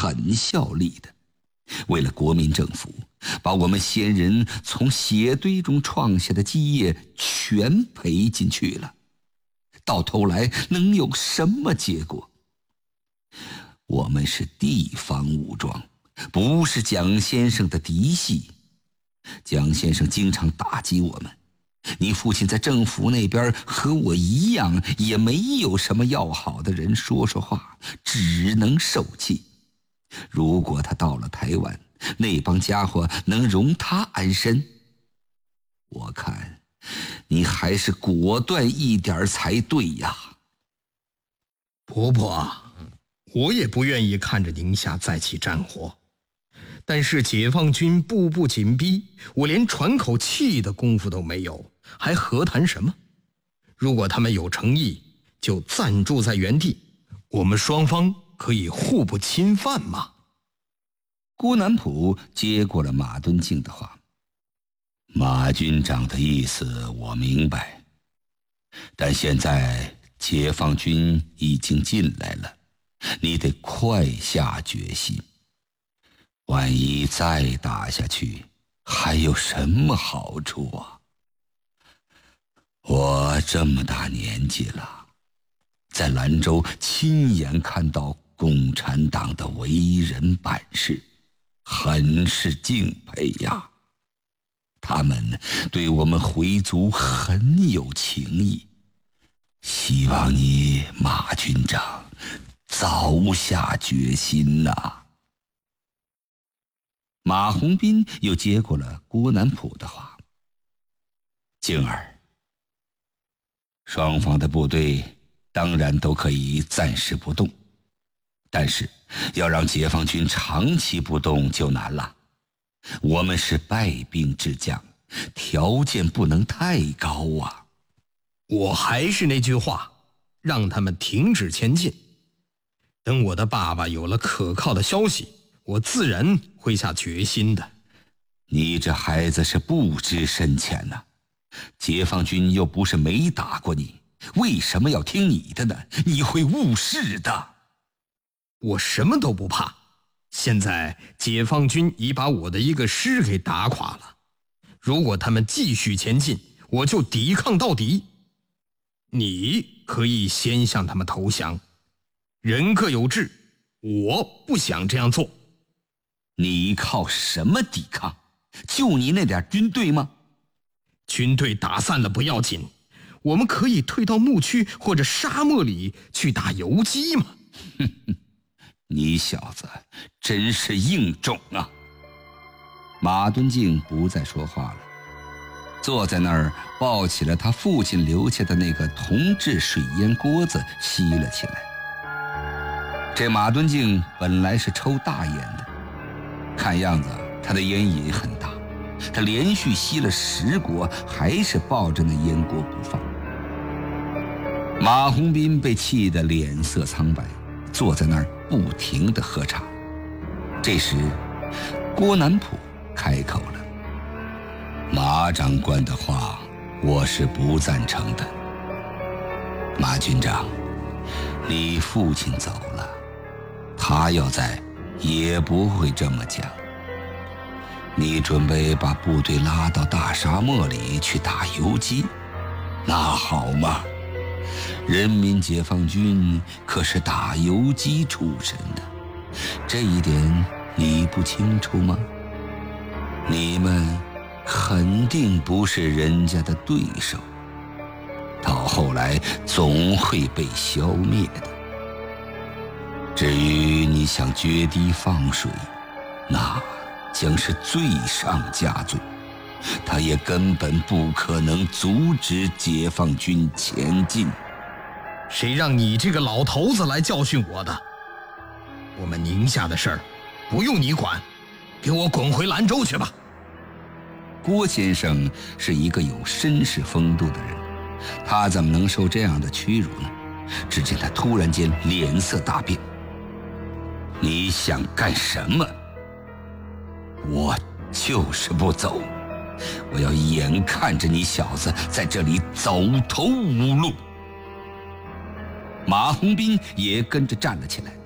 很效力的。为了国民政府，把我们先人从血堆中创下的基业全赔进去了，到头来能有什么结果？我们是地方武装，不是蒋先生的嫡系。蒋先生经常打击我们，你父亲在政府那边和我一样，也没有什么要好的人说说话，只能受气。如果他到了台湾，那帮家伙能容他安身？我看你还是果断一点才对呀。 婆婆，我也不愿意看着宁夏再起战火，但是解放军步步紧逼，我连喘口气的功夫都没有，还何谈什么？如果他们有诚意，就暂住在原地，我们双方可以互不侵犯嘛。 郭南浦接过了马敦敬的话：“马军长的意思我明白，但现在解放军已经进来了，你得快下决心。万一再打下去，还有什么好处啊？我这么大年纪了，在兰州亲眼看到共产党的为人办事，很是敬佩呀。他们对我们回族很有情义，希望你马军长早下决心呐。”马鸿宾又接过了郭南浦的话：“静儿，双方的部队当然都可以暂时不动，但是要让解放军长期不动就难了。我们是败兵之将，条件不能太高啊。” 我还是那句话，让他们停止前进。等我的爸爸有了可靠的消息，我自然会下决心的。 你这孩子是不知深浅呐，解放军又不是没打过你，为什么要听你的呢？你会误事的。 我什么都不怕，现在解放军已把我的一个师给打垮了，如果他们继续前进，我就抵抗到底。你可以先向他们投降，人各有志，我不想这样做。 你靠什么抵抗？就你那点军队吗？ 军队打散了不要紧，我们可以退到牧区或者沙漠里去打游击嘛。 你小子真是硬种啊！马敦敬不再说话了，坐在那儿抱起了他父亲留下的那个铜制水烟锅子吸了起来。这马敦敬本来是抽大烟的，看样子他的烟瘾很大，他连续吸了10锅，还是抱着那烟锅不放。马鸿宾被气得脸色苍白，坐在那儿不停地喝茶。这时郭南浦开口了：“马长官的话我是不赞成的。马军长，你父亲走了，他要在也不会这么讲。你准备把部队拉到大沙漠里去打游击，那好嘛，人民解放军可是打游击出身的，这一点你不清楚吗？你们肯定不是人家的对手，到后来总会被消灭的。至于你想决堤放水，那将是罪上加罪，他也根本不可能阻止解放军前进。 谁让你这个老头子来教训我的？我们宁夏的事儿不用你管，给我滚回兰州去吧。 郭先生是一个有绅士风度的人，他怎么能受这样的屈辱呢？只见他突然间脸色大变：“你想干什么？我就是不走，我要眼看着你小子在这里走投无路。”马鸿宾也跟着站了起来。